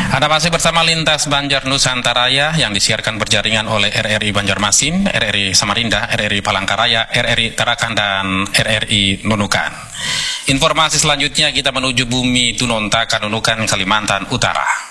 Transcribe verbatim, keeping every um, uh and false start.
Anda masih bersama Lintas Banjar Nusantara yang disiarkan berjaringan oleh R R I Banjarmasin, R R I Samarinda, R R I Palangkaraya, R R I Tarakan, dan R R I Nunukan. Informasi selanjutnya kita menuju bumi Tunonta, Nunukan, Kalimantan Utara.